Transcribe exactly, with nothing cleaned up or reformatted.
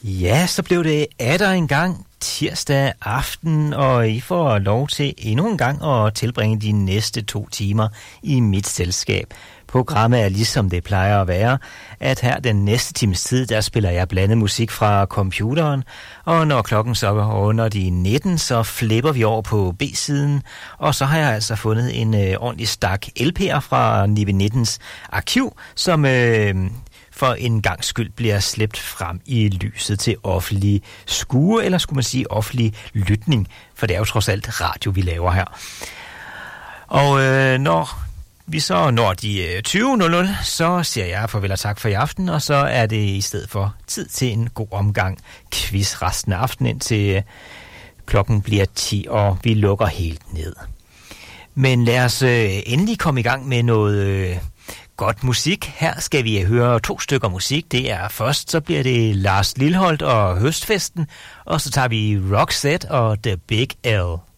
Ja, så blev det atter en gang tirsdag aften, og I får lov til endnu en gang at tilbringe de næste to timer i mit selskab. Programmet er ligesom det plejer at være, at her den næste times tid, der spiller jeg blandet musik fra computeren, og når klokken så er under de nitten, så flipper vi over på B-siden, og så har jeg altså fundet en øh, ordentlig stak L P'er fra Nibe nittens arkiv, som øh, for en gang skyld bliver slæbt frem i lyset til offentlig skue, eller skulle man sige offentlig lytning, for det er jo trods alt radio, vi laver her. Og øh, når vi så når de tyve nul nul, så siger jeg farvel og tak for i aften, og så er det i stedet for tid til en god omgang quiz resten af aftenen, indtil klokken bliver ti, og vi lukker helt ned. Men lad os øh, endelig komme i gang med noget øh, godt musik. Her skal vi høre to stykker musik. Det er først, så bliver det Lars Lilholt og Høstfesten, og så tager vi Roxette og The Big L.